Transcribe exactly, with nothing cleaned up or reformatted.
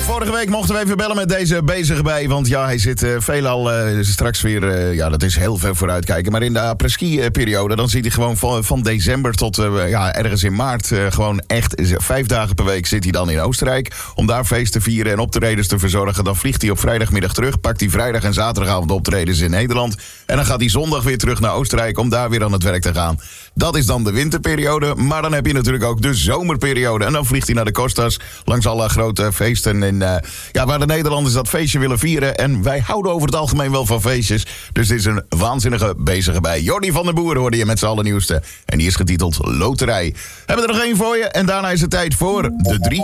vorige week mochten we even bellen met deze bezige bij. Want ja, hij zit uh, veelal uh, straks weer... Uh, ja, dat is heel ver vooruitkijken. Maar in de après-ski-periode, dan zit hij gewoon van, van december tot uh, ja, ergens in maart... Uh, gewoon echt vijf dagen per week zit hij dan in Oostenrijk. Om daar feest te vieren en optredens te verzorgen. Dan vliegt hij op vrijdagmiddag terug. Pakt hij vrijdag en zaterdagavond optredens in Nederland. En dan gaat hij zondag weer terug naar Oostenrijk om daar weer aan het werk te gaan. Dat is dan de winterperiode. Maar dan heb je natuurlijk ook de zomerperiode. En dan vliegt hij naar de Costas langs alle grote feesten. En uh, ja, waar de Nederlanders dat feestje willen vieren. En wij houden over het algemeen wel van feestjes. Dus dit is een waanzinnige bezige bij. Jordi van den Boer hoorde je met z'n allernieuwste. En die is getiteld Loterij. Hebben we er nog één voor je. En daarna is het tijd voor de drie